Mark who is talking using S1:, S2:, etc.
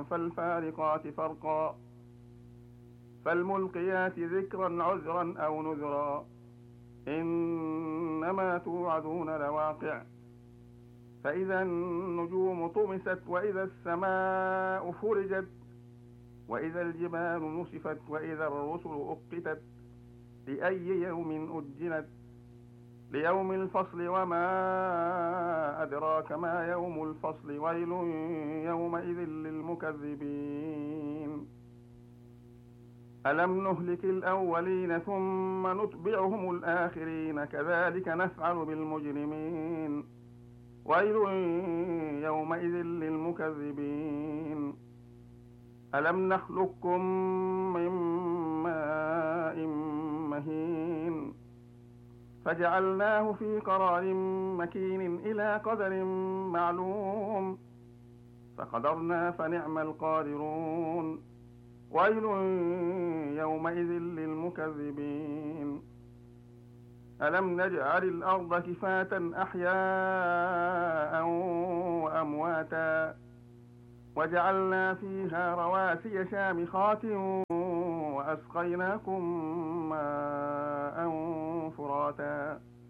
S1: فالفارقات فرقا فالملقيات ذكرا عذرا أو نذرا إنما توعدون لواقع فإذا النجوم طمست وإذا السماء فرجت وإذا الجبال نسفت وإذا الرسل أقتت لأي يوم أجلت ليوم الفصل وما أدراك ما يوم الفصل ويل يومئذ للمكذبين ألم نهلك الأولين ثم نتبعهم الآخرين كذلك نفعل بالمجرمين ويل يومئذ للمكذبين ألم نخلقكم من ماء مهين فجعلناه في قرار مكين إلى قدر معلوم فقدرنا فنعم القادرون ويل يومئذ للمكذبين ألم نجعل الأرض كفاة أحياء وأمواتا وجعلنا فيها رواسي شامخات وأسقيناكم ماء فراتا